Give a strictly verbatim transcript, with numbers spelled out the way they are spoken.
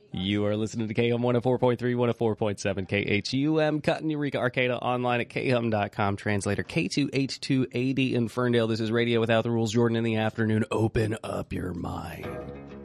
You are listening to K H U M one oh four point three, one oh four point seven K H U M, Cutting Eureka Arcata, online at K H U M dot com, translator K two H two eighty in Ferndale. This is Radio Without the Rules. Jordan in the afternoon. Open up your mind.